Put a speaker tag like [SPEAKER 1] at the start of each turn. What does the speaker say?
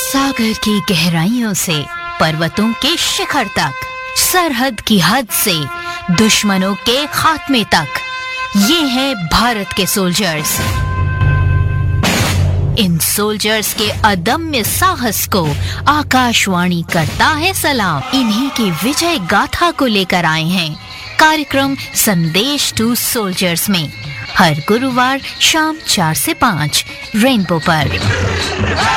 [SPEAKER 1] सागर की गहराइयों से पर्वतों के शिखर तक, सरहद की हद से दुश्मनों के खात्मे तक, ये है भारत के सोल्जर्स। इन सोल्जर्स के अदम्य साहस को आकाशवाणी करता है सलाम। इन्हीं की विजय गाथा को लेकर आए हैं कार्यक्रम संदेश टू सोल्जर्स में, हर गुरुवार शाम 4 से 5 रेनबो पर।